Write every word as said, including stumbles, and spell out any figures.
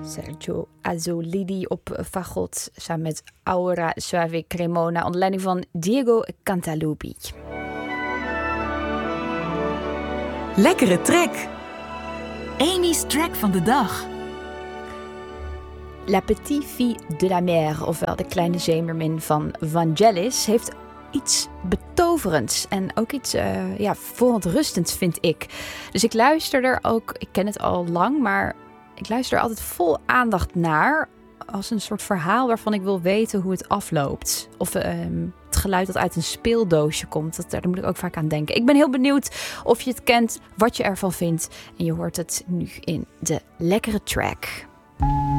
Sergio Azzolini op fagot samen met Aura Suave Cremona onder leiding van Diego Cantalupi. Lekkere track. Amy's track van de dag. La Petite Fille de la Mer, ofwel de kleine zeemermin van Vangelis, heeft iets betoverends en ook iets uh, ja, verontrustends, vind ik. Dus ik luister er ook, ik ken het al lang, maar ik luister er altijd vol aandacht naar als een soort verhaal waarvan ik wil weten hoe het afloopt. Of uh, het geluid dat uit een speeldoosje komt, dat, daar moet ik ook vaak aan denken. Ik ben heel benieuwd of je het kent, wat je ervan vindt. En je hoort het nu in de lekkere track.